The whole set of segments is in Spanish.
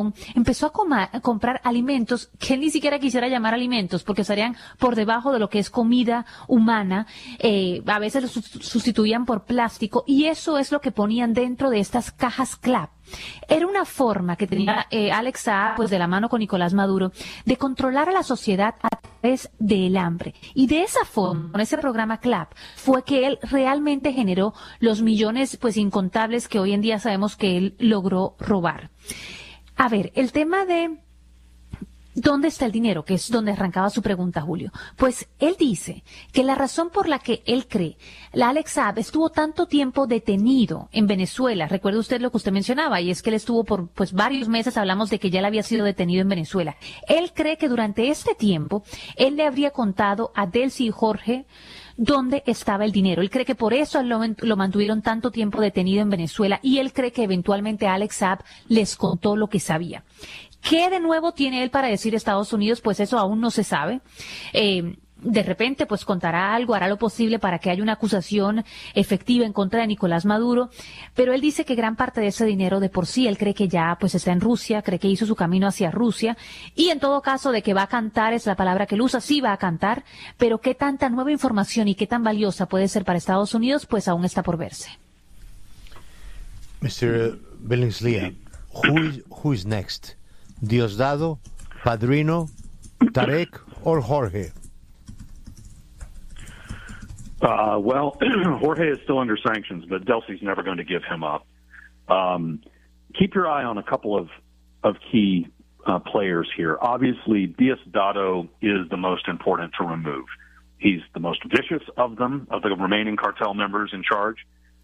razón, empezó a comprar alimentos que él ni siquiera quisiera llamar alimentos, porque estarían por debajo de lo que es comida humana. A veces los sustituían por plástico, y eso es lo que ponían dentro de estas cajas CLAP. Era una forma que tenía Alex Saab, pues de la mano con Nicolás Maduro, de controlar a la sociedad a través del hambre. Y de esa forma, con ese programa CLAP, fue que él realmente generó los millones, pues incontables, que hoy en día sabemos que él logró robar. A ver, el tema de ¿dónde está el dinero? Que es donde arrancaba su pregunta, Julio. Pues él dice que la razón por la que él cree, la Alex Saab estuvo tanto tiempo detenido en Venezuela, recuerda usted lo que usted mencionaba, y es que él estuvo por pues varios meses, hablamos de que ya él había sido detenido en Venezuela. Él cree que durante este tiempo, él le habría contado a Delcy y Jorge dónde estaba el dinero. Él cree que por eso lo mantuvieron tanto tiempo detenido en Venezuela, y él cree que eventualmente Alex Saab les contó lo que sabía. ¿Qué de nuevo tiene él para decir Estados Unidos? Pues eso aún no se sabe. De repente, pues contará algo, hará lo posible para que haya una acusación efectiva en contra de Nicolás Maduro, pero él dice que gran parte de ese dinero de por sí, él cree que ya pues está en Rusia, cree que hizo su camino hacia Rusia, y en todo caso de que va a cantar, es la palabra que él usa, sí va a cantar, pero qué tanta nueva información y qué tan valiosa puede ser para Estados Unidos, pues aún está por verse. Mr. Billingsley, who is next? Diosdado, Padrino, Tarek, or Jorge? Well, Jorge is still under sanctions, but Delcy's never going to give him up. Keep your eye on a couple of key players here. Obviously, Diosdado is the most important to remove. He's the most vicious of them, of the remaining cartel members in charge.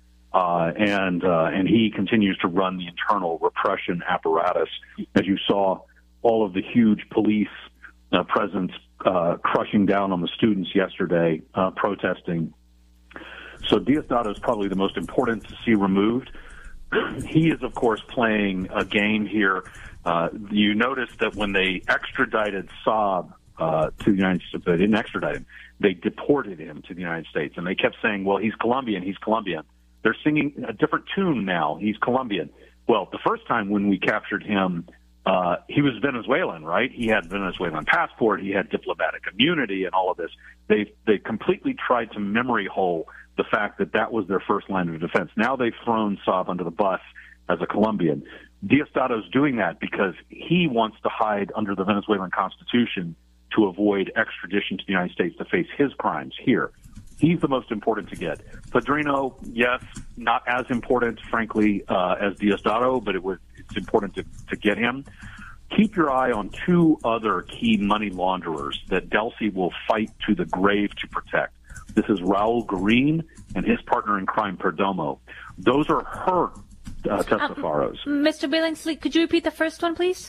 And he continues to run the internal repression apparatus. As you saw, all of the huge police presence crushing down on the students yesterday, protesting. So Diosdado is probably the most important to see removed. He is, of course, playing a game here. You notice that when they extradited Saab to the United States, they didn't extradite him. They deported him to the United States, and they kept saying, well, he's Colombian, he's Colombian. They're singing a different tune now. He's Colombian. Well, the first time when we captured him, he was Venezuelan, right? He had Venezuelan passport. He had diplomatic immunity and all of this. They completely tried to memory hole the fact that that was their first line of defense. Now they've thrown Saab under the bus as a Colombian. Diosdado's doing that because he wants to hide under the Venezuelan constitution to avoid extradition to the United States to face his crimes here. He's the most important to get. Padrino, yes, not as important, frankly, as Diosdado, but it's important to get him. Keep your eye on two other key money launderers that Delcy will fight to the grave to protect. This is Raul Guarín and his partner in crime, Perdomo. Those are her testaferros. Mr. Billingsley, could you repeat the first one, please?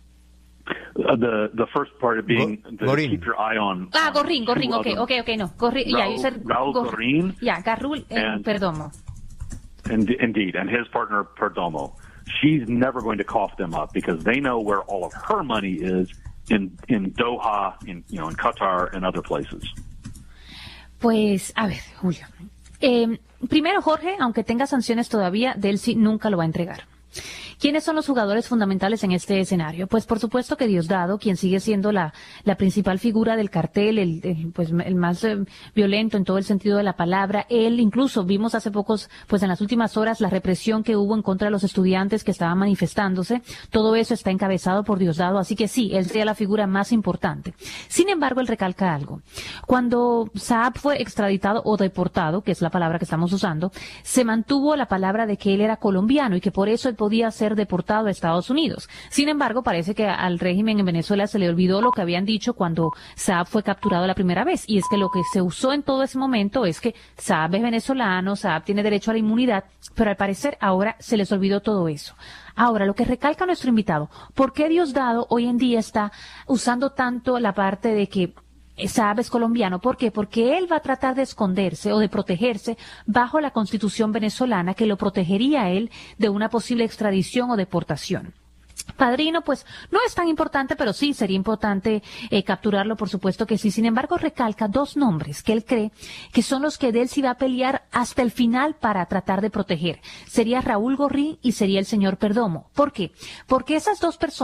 The first part of being keep your eye on. Guarín. Okay. No, Guarín. Yeah, you said Raul Guarín. Yeah, Garrul and Perdomo. Indeed, and his partner Perdomo. She's never going to cough them up because they know where all of her money is in Doha, in Qatar and other places. Pues, a ver, Julio. Primero, Jorge, aunque tenga sanciones todavía, Delcy nunca lo va a entregar. ¿Quiénes son los jugadores fundamentales en este escenario? Pues por supuesto que Diosdado, quien sigue siendo la principal figura del cartel, el más violento en todo el sentido de la palabra. Él, incluso vimos hace pocos, pues en las últimas horas, la represión que hubo en contra de los estudiantes que estaban manifestándose. Todo eso está encabezado por Diosdado, así que sí, él sería la figura más importante. Sin embargo, él recalca algo. Cuando Saab fue extraditado o deportado, que es la palabra que estamos usando, se mantuvo la palabra de que él era colombiano y que por eso él podía ser deportado a Estados Unidos. Sin embargo, parece que al régimen en Venezuela se le olvidó lo que habían dicho cuando Saab fue capturado la primera vez, y es que lo que se usó en todo ese momento es que Saab es venezolano, Saab tiene derecho a la inmunidad, pero al parecer ahora se les olvidó todo eso. Ahora, lo que recalca nuestro invitado, ¿por qué Diosdado hoy en día está usando tanto la parte de que Saab es colombiano? ¿Por qué? Porque él va a tratar de esconderse o de protegerse bajo la Constitución venezolana que lo protegería a él de una posible extradición o deportación. Padrino, pues, no es tan importante, pero sí sería importante capturarlo, por supuesto que sí. Sin embargo, recalca dos nombres que él cree que son los que Delcy va a pelear hasta el final para tratar de proteger. Sería Raúl Guarín y sería el señor Perdomo. ¿Por qué? Porque esas dos personas